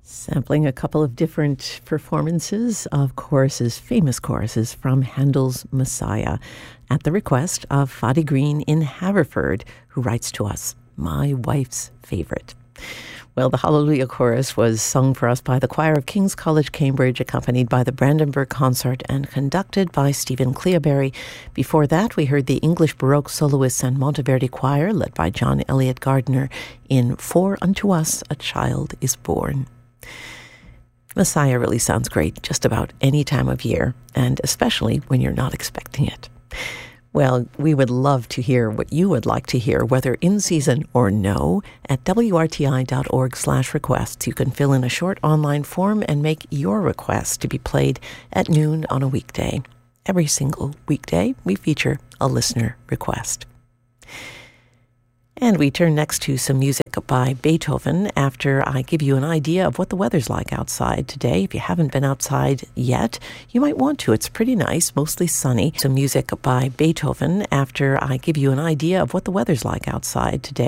Sampling a couple of different performances of choruses, famous choruses from Handel's Messiah, at the request of Fadi Green in Haverford, who writes to us, "My wife's favorite." Well, the Hallelujah Chorus was sung for us by the choir of King's College, Cambridge, accompanied by the Brandenburg Consort and conducted by Stephen Cleoberry. Before that, we heard the English Baroque Soloists and Monteverdi Choir, led by John Eliot Gardner, in "For Unto Us a Child is Born." Messiah really sounds great just about any time of year, and especially when you're not expecting it. Well, we would love to hear what you would like to hear, whether in season or no. At wrti.org/requests, you can fill in a short online form and make your request to be played at noon on a weekday. Every single weekday, we feature a listener request. And we turn next to some music by Beethoven after I give you an idea of what the weather's like outside today. If you haven't been outside yet, you might want to. It's pretty nice, mostly sunny. Some music by Beethoven after I give you an idea of what the weather's like outside today.